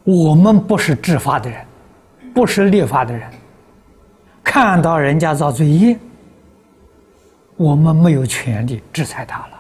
我们不是治法的人，不是立法的人，看到人家造罪业，我们没有权利制裁他了。